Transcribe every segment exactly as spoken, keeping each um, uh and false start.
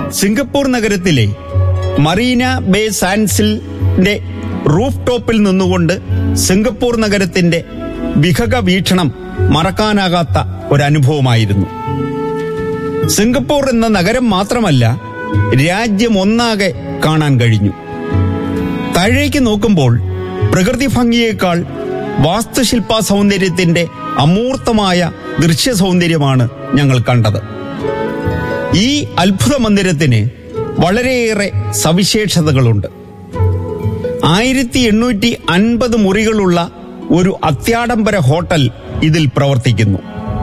Singapore നഗരത്തിലെ Marina bay സാൻഡ്സിന്റെ roof ടോപ്പിൽ നിന്നുകൊണ്ട് സിംഗപ്പൂർ നഗരത്തിന്റെ വിഹക വീക്ഷണം മറക്കാനാകാത്ത ഒരനുഭവമായിരുന്നു. സിംഗപ്പൂർ എന്ന നഗരം മാത്രമല്ല, രാജ്യം ഒന്നാകെ കാണാൻ കഴിഞ്ഞു. താഴേക്ക് നോക്കുമ്പോൾ പ്രകൃതി ഭംഗിയേക്കാൾ വാസ്തുശില്പ സൗന്ദര്യത്തിന്റെ അമൂർത്തമായ ദൃശ്യ സൗന്ദര്യമാണ് ഞങ്ങൾ കണ്ടത്. ഈ അത്ഭുത മന്ദിരത്തിന് വളരെയേറെ സവിശേഷതകളുണ്ട്. ആയിരത്തി എണ്ണൂറ്റി അൻപത് മുറികളുള്ള ഒരു അത്യാഡംബര ഹോട്ടൽ ഇതിൽ പ്രവർത്തിക്കുന്നു.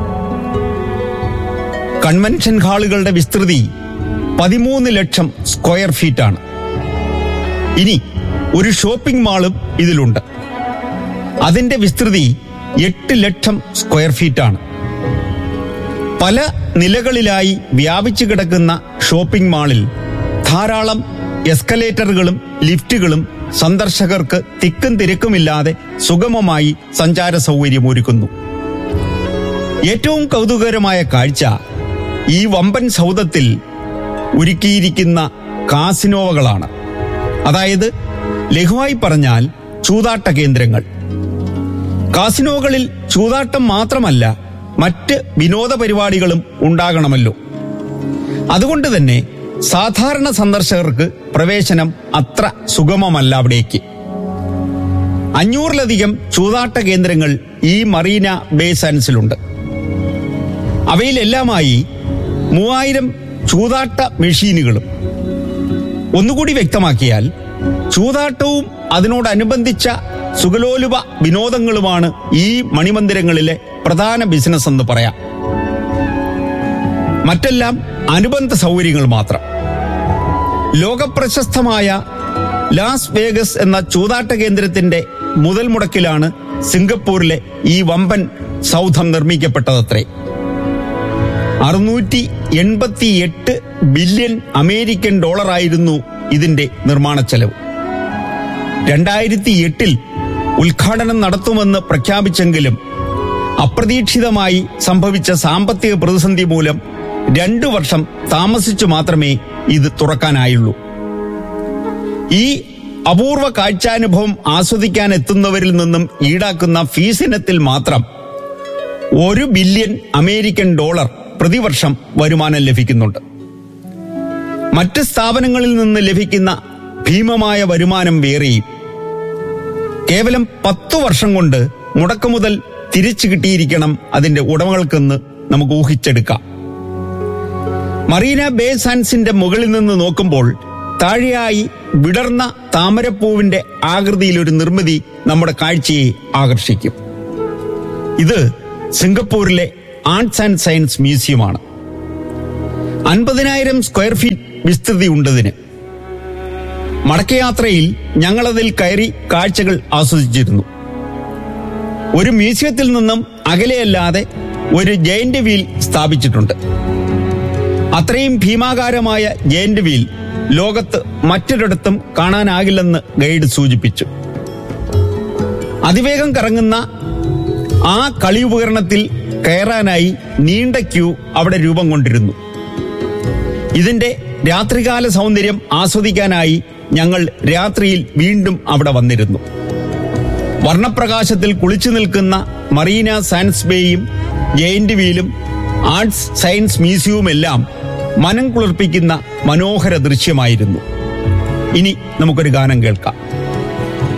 കൺവെൻഷൻ ഹാളുകളുടെ വിസ്തൃതി പതിമൂന്ന് ലക്ഷം സ്ക്വയർ ഫീറ്റാണ്. ഇനി ഒരു ഷോപ്പിംഗ് മാളും ഇതിലുണ്ട്. അതിന്റെ വിസ്തൃതി എട്ട് ലക്ഷം സ്ക്വയർ ഫീറ്റാണ്. പല നിലകളിലായി വ്യാപിച്ചു കിടക്കുന്ന ഷോപ്പിംഗ് മാളിൽ ധാരാളം എസ്കലേറ്ററുകളും ലിഫ്റ്റുകളും സന്ദർശകർക്ക് തിക്കും തിരക്കുമില്ലാതെ സുഗമമായി സഞ്ചാര സൗകര്യമൊരുക്കുന്നു. ഏറ്റവും കൗതുകകരമായ കാഴ്ച ഈ വമ്പൻ സൗധത്തിൽ ഒരുക്കിയിരിക്കുന്ന കാസിനോകളാണ്. അതായത് ലഘുവായി പറഞ്ഞാൽ ചൂതാട്ട കേന്ദ്രങ്ങൾ. കാസിനോകളിൽ ചൂതാട്ടം മാത്രമല്ല, മറ്റ് വിനോദ പരിപാടികളും ഉണ്ടാകണമല്ലോ. അതുകൊണ്ട് തന്നെ സാധാരണ സന്ദർശകർക്ക് പ്രവേശനം അത്ര സുഗമമല്ല അവിടേക്ക്. അഞ്ഞൂറിലധികം ചൂതാട്ട കേന്ദ്രങ്ങൾ ഈ മറീന ബേ സാൻഡ്സിലുണ്ട്. അവയിലെല്ലാമായി മൂവായിരം ചൂതാട്ട മെഷീനുകളും. ഒന്നുകൂടി വ്യക്തമാക്കിയാൽ, ചൂതാട്ടവും അതിനോടനുബന്ധിച്ച സുഖലോലുപ വിനോദങ്ങളുമാണ് ഈ മണിമന്ദിരങ്ങളിലെ പ്രധാന ബിസിനസ് എന്ന് പറയാം. മറ്റെല്ലാം അനുബന്ധ സൗകര്യങ്ങൾ മാത്രം. ലോകപ്രശസ്തമായ ലാസ് വേഗസ് എന്ന ചൂതാട്ട കേന്ദ്രത്തിന്റെ മുതൽ മുടക്കിലാണ് സിംഗപ്പൂരിലെ ഈ വമ്പൻ സൗധം നിർമ്മിക്കപ്പെട്ടതത്രേ. അറുന്നൂറ്റി എൺപത്തി എട്ട് ബില്യൺ അമേരിക്കൻ ഡോളറായിരുന്നു ഇതിന്റെ നിർമ്മാണ ചെലവ്. രണ്ടായിരത്തി എട്ടിൽ ഉദ്ഘാടനം നടത്തുമെന്ന് പ്രഖ്യാപിച്ചെങ്കിലും അപ്രതീക്ഷിതമായി സംഭവിച്ച സാമ്പത്തിക പ്രതിസന്ധി മൂലം രണ്ടു വർഷം താമസിച്ചു മാത്രമേ ഇത് തുറക്കാനായുള്ളൂ. ഈ അപൂർവ കാഴ്ചാനുഭവം ആസ്വദിക്കാൻ എത്തുന്നവരിൽ നിന്നും ഈടാക്കുന്ന ഫീസിനത്തിൽ മാത്രം ഒരു ബില്യൺ അമേരിക്കൻ ഡോളർ പ്രതിവർഷം വരുമാനം ലഭിക്കുന്നുണ്ട്. മറ്റ് സ്ഥാപനങ്ങളിൽ നിന്ന് ലഭിക്കുന്ന ഭീമമായ വരുമാനം വേറെയും. കേവലം പത്തു വർഷം കൊണ്ട് മുടക്കുമുതൽ തിരിച്ചു കിട്ടിയിരിക്കണം അതിന്റെ ഉടമകൾക്കെന്ന് നമുക്ക് ഊഹിച്ചെടുക്കാം. മറീന ബേ സാൻഡ്സിന്റെ മുകളിൽ നിന്ന് നോക്കുമ്പോൾ താഴെയായി വിടർന്ന താമരപ്പൂവിന്റെ ആകൃതിയിലൊരു നിർമ്മിതി നമ്മുടെ കാഴ്ചയെ ആകർഷിക്കും. ഇത് സിംഗപ്പൂരിലെ ആർട്സ് ആൻഡ് സയൻസ് മ്യൂസിയമാണ്. അൻപതിനായിരം സ്ക്വയർ ഫീറ്റ് വിസ്തൃതി ഉണ്ടതിന്. മടക്കയാത്രയിൽ ഞങ്ങളതിൽ കയറി കാഴ്ചകൾ ആസ്വദിച്ചിരുന്നു. ഒരു മ്യൂസിയത്തിൽ നിന്നും അകലെയല്ലാതെ ഒരു ജയന്റ് വീൽ സ്ഥാപിച്ചിട്ടുണ്ട്. അത്രയും ഭീമാകാരമായ ജയന്റ് വീൽ ലോകത്ത് മറ്റൊരിടത്തും കാണാനാകില്ലെന്ന് ഗൈഡ് സൂചിപ്പിച്ചു. അതിവേഗം കറങ്ങുന്ന ആ കളി ഉപകരണത്തിൽ കയറാനായി നീണ്ട ക്യൂ അവിടെ രൂപം കൊണ്ടിരുന്നു. ഇതിന്റെ രാത്രികാല സൗന്ദര്യം ആസ്വദിക്കാനായി ഞങ്ങൾ രാത്രിയിൽ വീണ്ടും അവിടെ വന്നിരുന്നു. വർണ്ണപ്രകാശത്തിൽ കുളിച്ചു നിൽക്കുന്ന Marina Sands ബേയും giant വീലും arts science മ്യൂസിയവുമെല്ലാം മനം കുളിർപ്പിക്കുന്ന മനോഹര ദൃശ്യമായിരുന്നു. ഇനി നമുക്കൊരു ഗാനം കേൾക്കാം.